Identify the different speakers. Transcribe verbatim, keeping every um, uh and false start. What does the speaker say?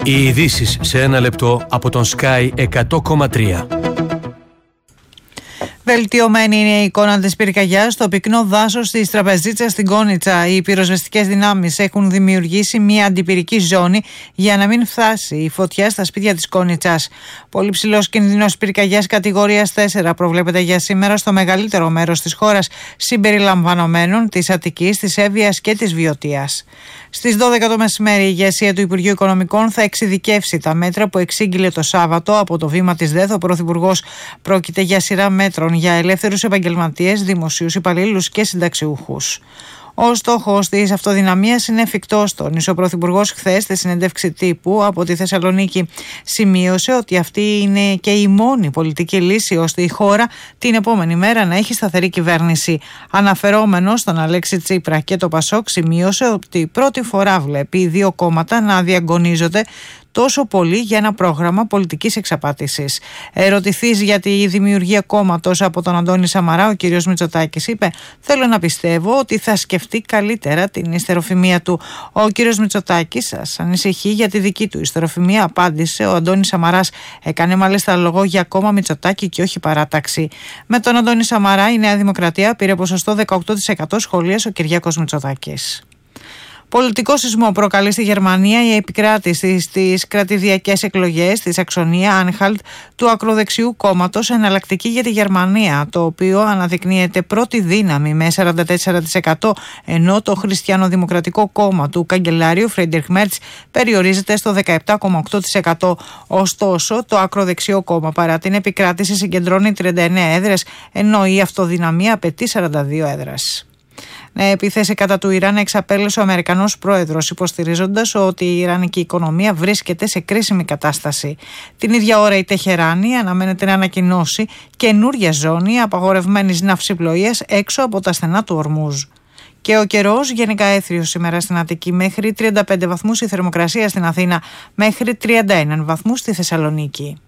Speaker 1: Οι ειδήσεις σε ένα λεπτό από τον Sky εκατό κόμμα τρία.
Speaker 2: Βελτιωμένη είναι η εικόνα της πυρκαγιάς στο πυκνό δάσος της Τραπεζίτσας στην Κόνιτσα. Οι πυροσβεστικές δυνάμεις έχουν δημιουργήσει μια αντιπυρική ζώνη για να μην φτάσει η φωτιά στα σπίτια της Κόνιτσας. Πολύ ψηλός κίνδυνος πυρκαγιάς κατηγορίας τέσσερα προβλέπεται για σήμερα στο μεγαλύτερο μέρος της χώρας, συμπεριλαμβανομένων της Αττικής, της Εύβοιας και της Βιωτίας. Στις δώδεκα το μεσημέρι, η ηγεσία του Υπουργείου Οικονομικών θα εξειδικεύσει τα μέτρα που εξήγηλε το Σάββατο από το βήμα της ΔΕΘ ο Πρωθυπουργός. Πρόκειται για σειρά μέτρων για ελεύθερους επαγγελματίες, δημοσίους υπαλλήλους και συνταξιούχους. Ο στόχος της αυτοδυναμίας είναι εφικτός, τόνισε ο Πρωθυπουργός χθες στη συνέντευξη τύπου από τη Θεσσαλονίκη. Σημείωσε ότι αυτή είναι και η μόνη πολιτική λύση ώστε η χώρα την επόμενη μέρα να έχει σταθερή κυβέρνηση. Αναφερόμενος στον Αλέξη Τσίπρα και το Πασόκ, σημείωσε ότι πρώτη φορά βλέπει οι δύο κόμματα να διαγωνίζονται τόσο πολύ για ένα πρόγραμμα πολιτικής εξαπάτησης. Ερωτηθείς για τη δημιουργία κόμματος από τον Αντώνη Σαμαρά, ο κ. Μητσοτάκης είπε: «Θέλω να πιστεύω ότι θα σκεφτεί καλύτερα την ιστεροφημία του». Ο κ. Μητσοτάκης σας ανησυχεί για τη δική του ιστεροφημία, απάντησε ο Αντώνης Σαμαράς. Έκανε μάλιστα λόγο για κόμμα Μητσοτάκη και όχι παράταξη. Με τον Αντώνη Σαμαρά η Νέα Δημοκρατία πήρε ποσοστό δεκαοκτώ τοις εκατό, σχολίασε ο Κυριάκος Μητσοτάκης. Πολιτικό σεισμό προκαλεί στη Γερμανία η επικράτηση στις κρατηδιακές εκλογές στη Σαξονία Άνχαλτ του ακροδεξιού κόμματος Εναλλακτική για τη Γερμανία, το οποίο αναδεικνύεται πρώτη δύναμη με σαράντα τέσσερα τοις εκατό, ενώ το Χριστιανοδημοκρατικό κόμμα του καγκελάριου Φρέιντερικ Μέρτς περιορίζεται στο δεκαεπτά κόμμα οκτώ τοις εκατό. Ωστόσο, το ακροδεξιό κόμμα παρά την επικράτηση συγκεντρώνει τριάντα εννέα έδρες, ενώ η αυτοδυναμία απαιτεί σαράντα δύο έδρες. Επίθεση κατά του Ιράν εξαπέλυσε ο Αμερικανός πρόεδρος, υποστηρίζοντας ότι η ιρανική οικονομία βρίσκεται σε κρίσιμη κατάσταση. Την ίδια ώρα η Τεχεράνη αναμένεται να ανακοινώσει καινούρια ζώνη απαγορευμένης ναυσιπλοείας έξω από τα στενά του Ορμούζ. Και ο καιρός γενικά έθριος σήμερα στην Αττική, μέχρι τριάντα πέντε βαθμούς η θερμοκρασία στην Αθήνα, μέχρι τριάντα ένα βαθμούς στη Θεσσαλονίκη.